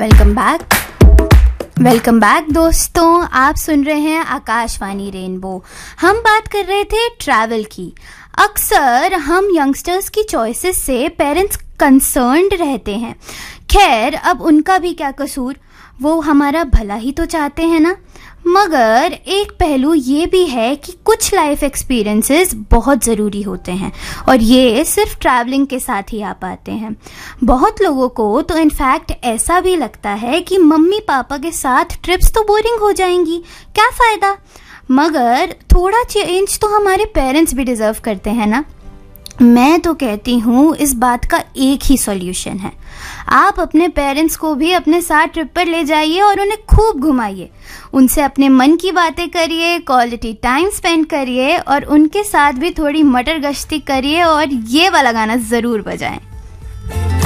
Welcome back दोस्तों, आप सुन रहे हैं आकाशवाणी रेनबो। हम बात कर रहे थे ट्रैवल की। अक्सर हम यंगस्टर्स की चॉइसेस से पेरेंट्स कंसर्न्ड रहते हैं। खैर, अब उनका भी क्या कसूर, वो हमारा भला ही तो चाहते हैं ना। मगर एक पहलू ये भी है कि कुछ लाइफ एक्सपीरियंसेस बहुत ज़रूरी होते हैं और ये सिर्फ ट्रैवलिंग के साथ ही आ पाते हैं। बहुत लोगों को तो इनफैक्ट ऐसा भी लगता है कि मम्मी पापा के साथ ट्रिप्स तो बोरिंग हो जाएंगी, क्या फ़ायदा। मगर थोड़ा चेंज तो हमारे पेरेंट्स भी डिज़र्व करते हैं ना। मैं तो कहती हूँ इस बात का एक ही सॉल्यूशन है, आप अपने पेरेंट्स को भी अपने साथ ट्रिप पर ले जाइए और उन्हें खूब घुमाइए, उनसे अपने मन की बातें करिए, क्वालिटी टाइम स्पेंड करिए और उनके साथ भी थोड़ी मटर गश्ती करिए और ये वाला गाना ज़रूर बजाएं।